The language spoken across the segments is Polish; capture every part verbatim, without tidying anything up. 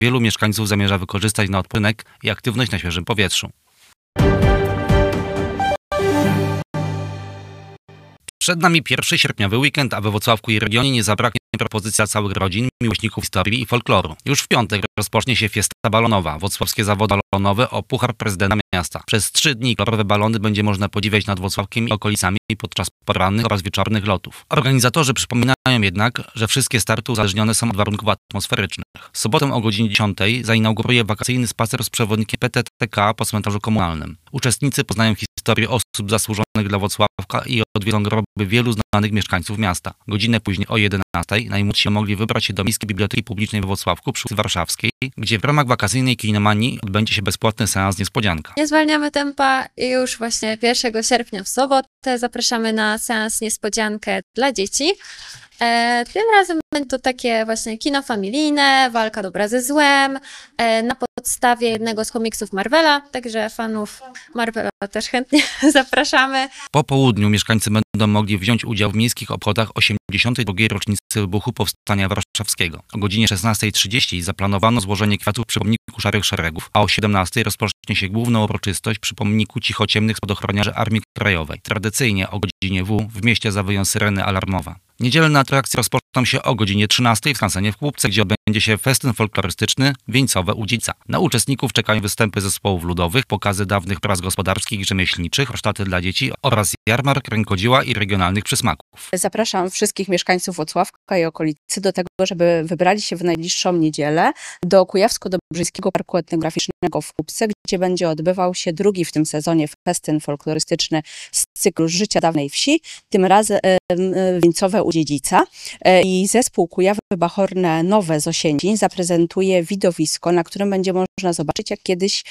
wielu mieszkańców zamierza wykorzystać na odpoczynek i aktywność na świeżym powietrzu. Przed nami pierwszy sierpniowy weekend, a we Włocławku i regionie nie zabraknie propozycji dla całych rodzin, miłośników historii i folkloru. Już w piątek rozpocznie się fiesta balonowa, włocławskie zawody balonowe o Puchar Prezydenta Miasta. Przez trzy dni kolorowe balony będzie można podziwiać nad Włocławkiem i okolicami podczas porannych oraz wieczornych lotów. Organizatorzy przypominają jednak, że wszystkie starty uzależnione są od warunków atmosferycznych. W sobotę o godzinie dziesiątej zainauguruje wakacyjny spacer z przewodnikiem P T T K po cmentarzu komunalnym. Uczestnicy poznają historię osób zasłużonych dla Włocławka i odwiedzą groby wielu znanych mieszkańców miasta. Godzinę później o jedenastej najmłodsi mogli wybrać się do Miejskiej Biblioteki Publicznej we Włocławku przy ulicy Warszawskiej, gdzie w ramach wakacyjnej kinomanii odbędzie się bezpłatny seans Niespodzianka. Nie zwalniamy tempa i już właśnie pierwszego sierpnia w sobotę zapraszamy na seans Niespodziankę dla dzieci. E, tym razem będzie to takie właśnie kino familijne, walka dobra ze złem, e, na podstawie jednego z komiksów Marvela, także fanów Marvela też chętnie zapraszamy. Po południu mieszkańcy będą mogli wziąć udział w miejskich obchodach osiemdziesiątej drugiej rocznicy wybuchu Powstania Warszawskiego. O godzinie szesnastej trzydzieści zaplanowano złożenie kwiatów przy pomniku Szarych Szeregów, a o siedemnastej rozpocznie się główna uroczystość przy pomniku cichociemnych spadochroniarzy Armii Krajowej. Tradycyjnie o godzinie W w mieście zawyją syreny alarmowe. Niedzielne atrakcje rozpoczną się o godzinie trzynastej w skansenie w Kłubce, gdzie odbędzie się festyn folklorystyczny Wieńcowe u Dzica. Na uczestników czekają występy zespołów ludowych, pokazy dawnych prac gospodarskich i rzemieślniczych, warsztaty dla dzieci oraz jarmark, rękodzieła i regionalnych przysmaków. Zapraszam wszystkich mieszkańców Włocławka i okolicy do tego, żeby wybrali się w najbliższą niedzielę do Kujawsko-Dobrzyńskiego Parku Etnograficznego w Kłubce, gdzie będzie odbywał się drugi w tym sezonie festyn folklorystyczny z cyklu Życia dawnej wsi, tym razem Wieńcowe u Dziedzica. I zespół Kujawy Bachorne Nowe z Osięcin zaprezentuje widowisko, na którym będzie można zobaczyć, jak kiedyś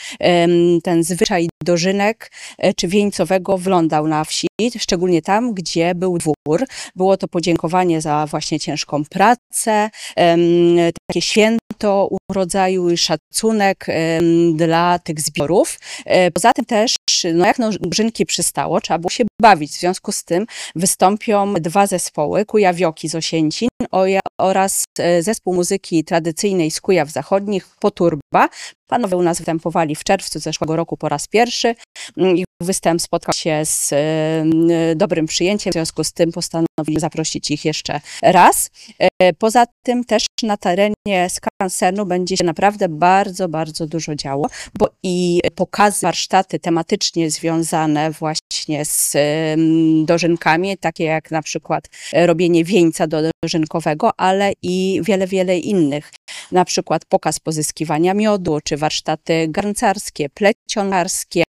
ten zwyczaj dożynek czy wieńcowego wyglądał na wsi, szczególnie tam, gdzie był dwór. Było to podziękowanie za właśnie ciężką pracę, takie święto urodzaju i szacunek dla tych zbiorów. Poza tym też, no jak no dożynki przystało, trzeba było się bawić. W związku z tym wystąpią dwa zespoły, Kujawioki z Osięcin oraz zespół muzyki tradycyjnej z Kujaw Zachodnich, Poturba. Panowie u nas występowali w czerwcu zeszłego roku po raz pierwszy. Ich występ spotkał się z y, dobrym przyjęciem, w związku z tym postanowili zaprosić ich jeszcze raz. Y, poza tym też na terenie skansenu będzie się naprawdę bardzo, bardzo dużo działo, bo i pokazy, warsztaty tematycznie związane właśnie z y, dożynkami, takie jak na przykład robienie wieńca dożynkowego, ale i wiele, wiele innych. Na przykład pokaz pozyskiwania miodu, czy warsztaty garncarskie, plecionarskie,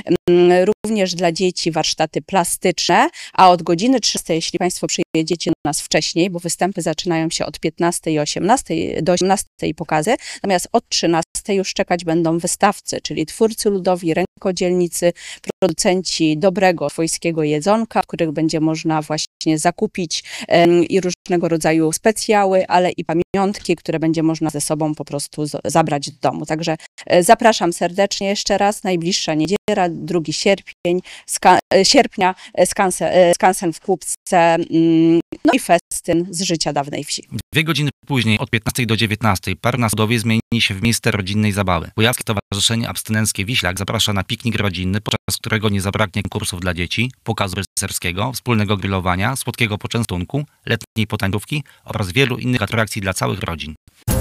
również dla dzieci warsztaty plastyczne, a od godziny trzynastej, jeśli Państwo przyjedziecie do nas wcześniej, bo występy zaczynają się od piętnastej i osiemnastej do osiemnastej pokazy, natomiast od trzynastej już czekać będą wystawcy, czyli twórcy ludowi, rękodzielnicy, producenci dobrego swojskiego jedzonka, w których będzie można właśnie zakupić um, i różnego rodzaju specjały, ale i pamiątki, które będzie można ze sobą po prostu zabrać do domu. Także e, zapraszam serdecznie jeszcze raz, najbliższa niedziela, drugi sierpień, ska, e, sierpnia, e, skansen, e, skansen w Kłubce, mm, no i festyn z życia dawnej wsi. Dwie godziny później, od piętnastej do dziewiętnastej, Park na Sudowie zmieni się w miejsce rodzinnej zabawy. Kujawskie Stowarzyszenie Abstynenckie Wiślak zaprasza na piknik rodzinny, podczas którego nie zabraknie konkursów dla dzieci, pokazu rycerskiego, wspólnego grillowania, słodkiego poczęstunku, letniej potańcówki oraz wielu innych atrakcji dla całych rodzin.